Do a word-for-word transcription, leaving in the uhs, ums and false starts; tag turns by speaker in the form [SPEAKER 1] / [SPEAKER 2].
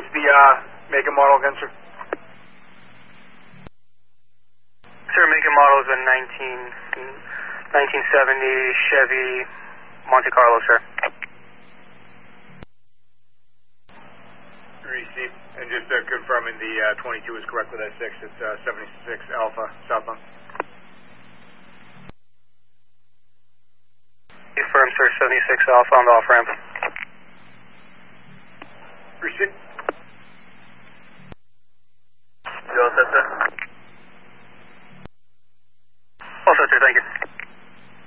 [SPEAKER 1] the uh, make and model again, sir?
[SPEAKER 2] Sir, make and model is a nineteen, nineteen seventy Chevy Monte Carlo, sir.
[SPEAKER 1] Received. And just uh, confirming the uh, twenty-two is correct with that six. It's uh, seventy-six Alpha southbound.
[SPEAKER 2] Confirm, sir, seventy-six Alpha on the off ramp.
[SPEAKER 1] Received.